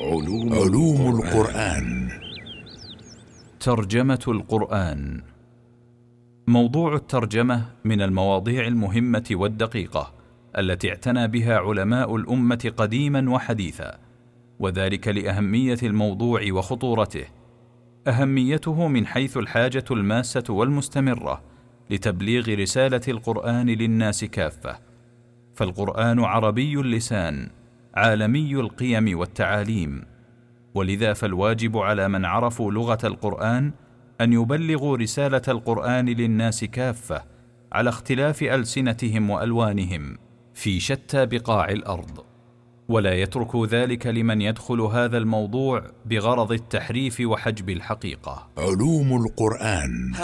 علوم القرآن. ترجمة القرآن. موضوع الترجمة من المواضيع المهمة والدقيقة التي اعتنى بها علماء الأمة قديما وحديثا، وذلك لأهمية الموضوع وخطورته. أهميته من حيث الحاجة الماسة والمستمرة لتبليغ رسالة القرآن للناس كافة، فالقرآن عربي اللسان، عالمي القيم والتعاليم، ولذا فالواجب على من عرفوا لغة القرآن أن يبلغوا رسالة القرآن للناس كافة على اختلاف ألسنتهم وألوانهم في شتى بقاع الأرض، ولا يتركوا ذلك لمن يدخل هذا الموضوع بغرض التحريف وحجب الحقيقة. علوم القرآن.